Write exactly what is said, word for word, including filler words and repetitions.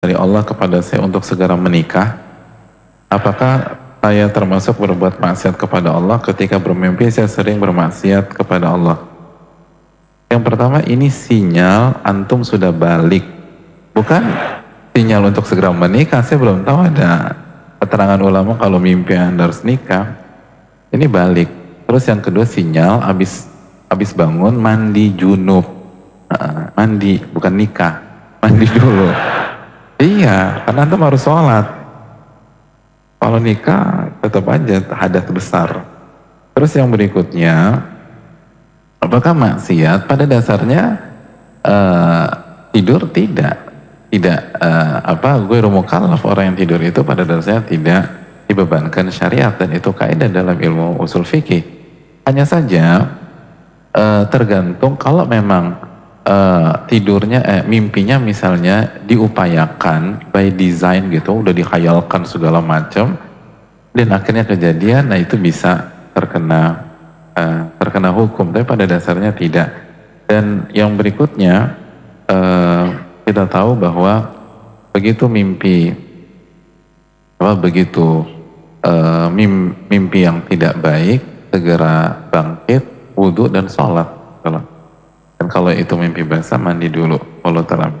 dari Allah kepada saya untuk segera menikah, apakah saya termasuk berbuat maksiat kepada Allah ketika bermimpi saya sering bermaksiat kepada Allah? Yang pertama, ini sinyal antum sudah balik, bukan sinyal untuk segera menikah. Saya belum tahu ada keterangan ulama kalau mimpi Anda harus nikah. Ini balik. Terus yang kedua, sinyal habis habis bangun mandi junub. Uh, mandi, bukan nikah. Mandi dulu. Iya, karena antum harus sholat. Kalau nikah tetap aja hadas besar. Terus yang berikutnya, apakah maksiat? Pada dasarnya uh, tidur tidak, tidak uh, apa gue mukallaf, orang yang tidur itu pada dasarnya tidak dibebankan syariat, dan itu kaidah dalam ilmu usul fikih. Hanya saja uh, tergantung kalau memang Uh, tidurnya, eh, mimpinya misalnya diupayakan by design gitu, udah dikhayalkan segala macam, dan akhirnya kejadian, nah itu bisa terkena uh, terkena hukum, tapi pada dasarnya tidak. Dan yang berikutnya, uh, kita tahu bahwa begitu mimpi, apa begitu uh, mim, mimpi yang tidak baik, segera bangkit, wudhu dan sholat. Dan kalau itu mimpi basah, mandi dulu. Allah ta'ala.